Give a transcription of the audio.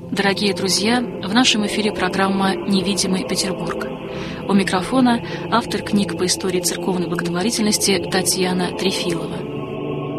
Дорогие друзья, в нашем эфире программа «Невидимый Петербург». У микрофона автор книг по истории церковной благотворительности Татьяна Трефилова.